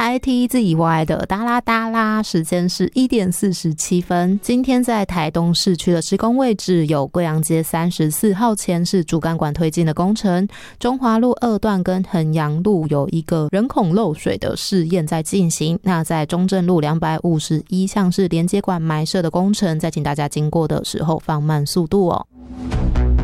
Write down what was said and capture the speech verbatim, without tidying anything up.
I T 自以外的哒啦哒啦，时间是一点四十七分。今天在台东市区的施工位置有贵阳街三十四号前是主干管推进的工程，中华路二段跟衡阳路有一个人孔漏水的试验在进行。那在中正路两百五十一项是连接管埋设的工程，再请大家经过的时候放慢速度哦。